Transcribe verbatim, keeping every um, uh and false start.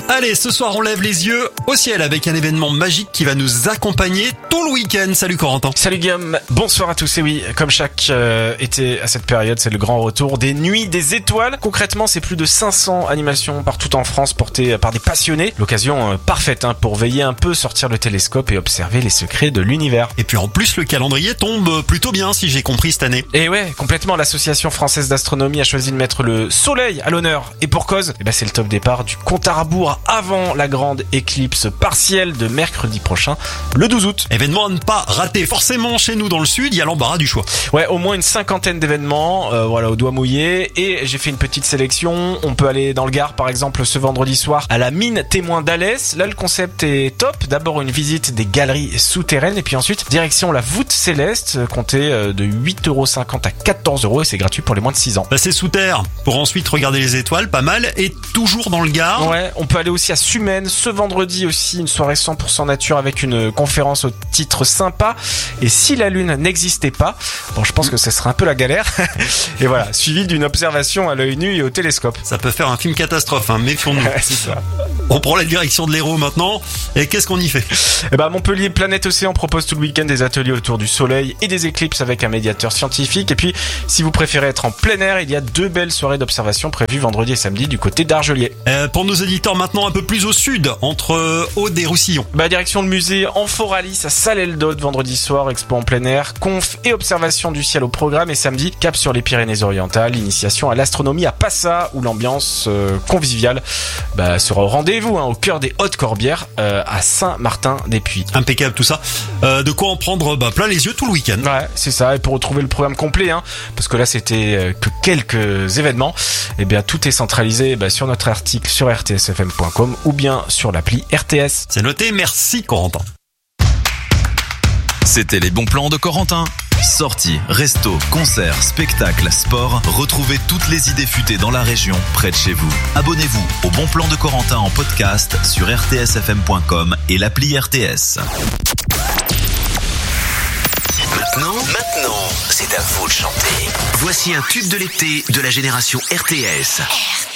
Allez, ce soir on lève les yeux au ciel avec un événement magique qui va nous accompagner tout le week-end. Salut Corentin. Salut Guillaume, bonsoir à tous. Et oui, comme chaque euh, été à cette période, c'est le grand retour des Nuits des Étoiles. Concrètement, c'est plus de cinq cents animations partout en France portées par des passionnés. L'occasion euh, parfaite hein, pour veiller un peu, sortir le télescope et observer les secrets de l'univers. Et puis en plus, le calendrier tombe plutôt bien si j'ai compris cette année. Et ouais, complètement, l'Association française d'astronomie a choisi de mettre le soleil à l'honneur. Et pour cause, eh ben, c'est le top départ du compte à rebours avant la grande éclipse partielle de mercredi prochain, le douze août. Événement à ne pas rater. Forcément, chez nous dans le sud, il y a l'embarras du choix. Ouais, au moins une cinquantaine d'événements, euh, voilà, au doigt mouillé. Et j'ai fait une petite sélection. On peut aller dans le Gard, par exemple, ce vendredi soir, à la mine témoin d'Alès. Là, le concept est top. D'abord, une visite des galeries souterraines. Et puis ensuite, direction la voûte céleste, comptée de huit euros cinquante à quatorze euros. Et c'est gratuit pour les moins de six ans. Bah, c'est sous terre. Pour ensuite regarder les étoiles, pas mal. Et toujours dans le Gard. Ouais, on peut aller aussi à Sumène. Ce vendredi aussi, une soirée cent pour cent nature avec une conférence au titre sympa. Et si la Lune n'existait pas, bon, je pense que ce serait un peu la galère. Et voilà, suivi d'une observation à l'œil nu et au télescope. Ça peut faire un film catastrophe, hein, méfions-nous. C'est ça. On prend la direction de l'Hérault maintenant. Et qu'est-ce qu'on y fait? Eh ben, Montpellier Planète Océan propose tout le week-end des ateliers autour du soleil et des éclipses avec un médiateur scientifique. Et puis, si vous préférez être en plein air, il y a deux belles soirées d'observation prévues vendredi et samedi du côté d'Argelier. Euh, pour nos éditeurs maintenant un peu plus au sud, entre Aude et Roussillon. Bah, direction le musée Amphoralis à Salles-d'Aude vendredi soir, expo en plein air, conf et observation du ciel au programme. Et samedi, cap sur les Pyrénées-Orientales, initiation à l'astronomie à Passa, où l'ambiance euh, conviviale bah, sera au rendez-vous, hein, au cœur des Hautes-Corbières, euh, à Saint-Martin-des-Puys. Impeccable tout ça. Euh, de quoi en prendre bah, plein les yeux tout le week-end. Ouais, c'est ça. Et pour retrouver le programme complet, hein, parce que là c'était euh, que quelques événements, eh bien tout est centralisé bah, sur notre article sur r t s f m point com ou bien sur l'appli R T S. C'est noté, merci Corentin. C'était les bons plans de Corentin. Sorties, restos, concerts, spectacles, sport. Retrouvez toutes les idées futées dans la région, près de chez vous. Abonnez-vous au Bon Plan de Corentin en podcast sur r t s f m point com et l'appli R T S. Maintenant, maintenant, c'est à vous de chanter. Voici un tube de l'été de la génération R T S.